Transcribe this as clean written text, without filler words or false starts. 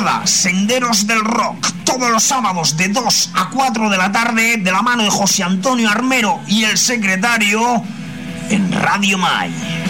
temporada, Senderos del Rock, todos los sábados de 2 a 4 de la tarde, de la mano de José Antonio Armero y el secretario, en Radio Mai.